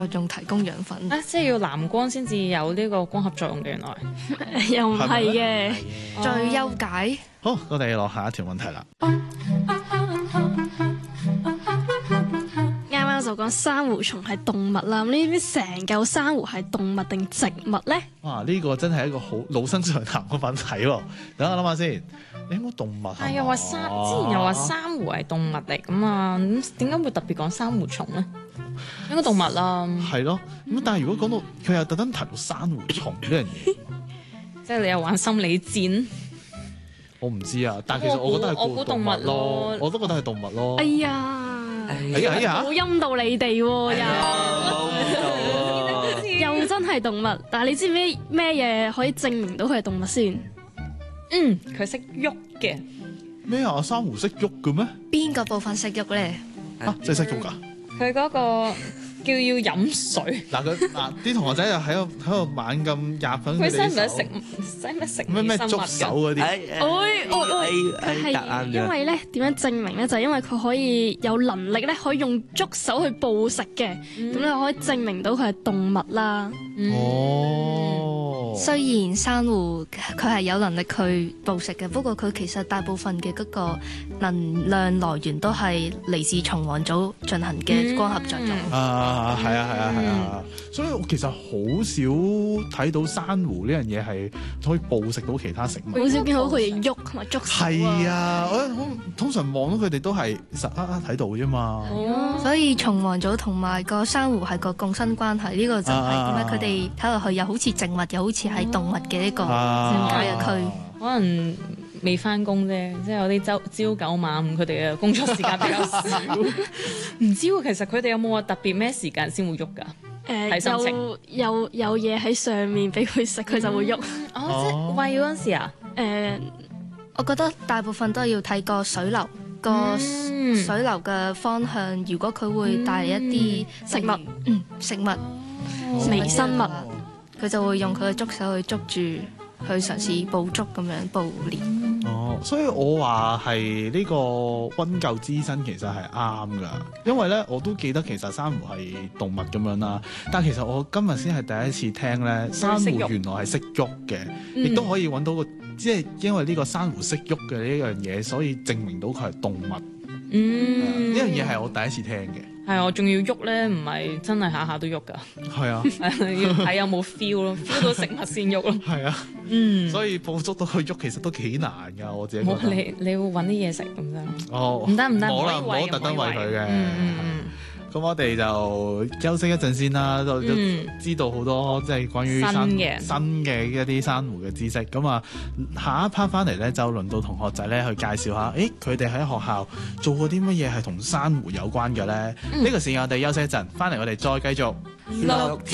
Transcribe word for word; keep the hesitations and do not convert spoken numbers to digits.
佢仲提供養分。 啊，即係要藍光先至有呢個光合作用嘅，原來又唔係嘅， 哦最優解。 好，我哋落下一條問題啦。 啱啱就講珊瑚蟲係動物啦，咁呢啲成嚿珊瑚係動物定植物咧？ 哇！呢、個真係一個好老生常談嘅問題喎。等我諗下先，你應該動物係係又話珊，之前又話珊瑚係動物嚟噶嘛，咁點解會特別講珊瑚蟲咧？應該動物啦， 係咯。咁但係如果講到佢又特登提到珊瑚蟲呢樣嘢， 即係你又玩心理戰。 我唔知啊。但係其實我覺得係我估動物咯我都覺得係動物咯。 哎呀， 哎呀哎呀好陰到你哋喎，又又真係動物，但係你知唔知咩嘢可以證明到佢係動物先？ 嗯，佢識喐嘅。 咩啊？珊瑚識喐嘅咩？ 邊個部分識喐咧？ 啊，真係識喐㗎！ 佢嗰個叫要飲水， 嗱佢嗱啲同學仔又喺度喺度猛咁入緊佢使唔使佢哋啲手食使唔使食咩咩生物觸手㗎？ 嗰啲。 哎哦佢係因為咧點樣證明咧？就係因為佢可以有能力咧，可以用觸手去捕食嘅，咁你可以證明到佢係動物啦。 哦， 雖然珊瑚佢係有能力去捕食嘅，不過佢其實大部分嘅嗰個能量來源都係嚟自蟲黃組進行嘅光合作用。 啊，係啊，係啊，係啊，所以我其實好少睇到珊瑚呢樣嘢係可以捕食到其他食物。 好少見到佢哋喐同埋觸手係啊，我通通常望到佢哋都係實呃呃睇到啫嘛。 哦， 所以蟲黃組同埋個珊瑚係個共生關係，呢、個就係點解佢哋睇落去又好似植物又好似係動物嘅呢個啊解嘅區。 可能未翻工啫，即係有啲朝朝九晚五，佢哋嘅工作時間比較少。唔知喎，其實佢哋有冇話特別咩時間先會喐㗎？睇心誒情有有有嘢喺上面俾佢食，佢就會喐。 哦，即係餵嗰陣時啊？ 誒我覺得大部分都要睇個水流，個嗯水流嘅方向。如果佢會帶嚟一啲食物嗯食物微生物。 佢就會用佢嘅觸手去捉住，去嘗試捕捉咁樣捕獵。 哦，所以我話係呢個溫救之身其實係啱㗎，因為咧我都記得其實珊瑚係動物咁樣啦，但其實我今日先係第一次聽咧，珊瑚原來係識喐嘅，亦都可以揾到個，即係因為呢個珊瑚識喐嘅呢樣嘢，所以證明到佢係動物。 嗯， 呢樣嘢係我第一次聽嘅。 係我仲要喐咧，唔係真係下下都喐㗎。 係啊， 要睇有冇 feel 咯，feel 到食物先喐咯。 係啊， 嗯， 所以捕捉到佢喐其實都幾難㗎，我自己覺得。 冇你你會揾啲嘢食咁啫。 哦， 唔得唔得， 冇啦， 唔可以餵唔好特登餵佢嘅。 嗯嗯嗯。 咁我哋就休息一陣先啦，都都嗯知道好多即係關於新珊嘅新嘅一啲珊瑚嘅知識。咁啊，下一 part 翻嚟咧，就輪到同學仔咧去介紹下，誒佢哋喺學校做過啲乜嘢係同珊瑚有關嘅咧？呢、 嗯個時間我哋休息一陣，翻嚟我哋再繼續。 六